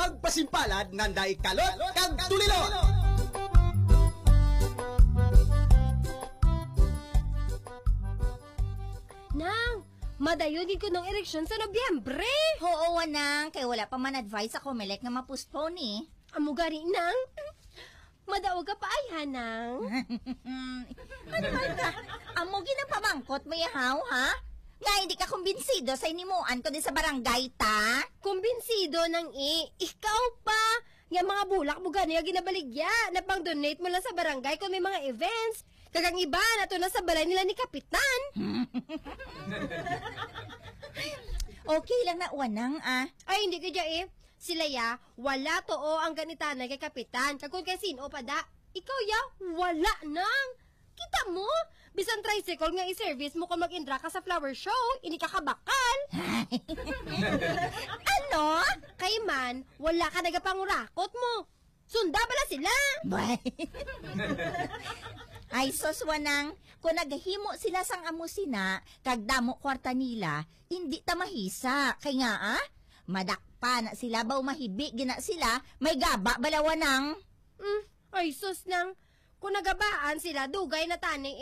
pagpasimpalad nanday kalot kag tulilo. Nang, madayogin ko ng eleksyon sa Nobyembre. Oo, wanang. Kaya wala pa man advice ako, melek nga ma-postpone eh. Amo gani, Nang. Madaog ka pa ay, Hanang. Ano man ka? Amo ginapamangkot mo yahaw, ha? Nga hindi ka kumbinsido sa inimuan ko din sa barangay, ta? Kumbinsido ng ikaw pa. Nga mga bulak mo gani yung ginabaligya na pang-donate mo lang sa barangay kung may mga events. Kagang iba na to na sa balay nila ni Kapitan. Okay lang na wanang, ah. Ay, hindi ka dya Sila ya, wala to ang ganitanan kay Kapitan. Kagod kay sino pa da? Ikaw ya, wala nang. Kita mo? Bisan tricycle nga i-service mo kung mag-indra ka sa flower show, ini ka kabakal. Ano? Kay man, wala ka nagapangurakot mo. Sunda pala sila. Ay, sos wanang, kung naghimo sila sang amusina, kag damo kwarta nila, hindi ta mahisa. Kay nga, madakpa na sila, baw mahibi, gina sila, may gaba balawanang. Ay, sus nang, kung nagabaan sila, dugay na tani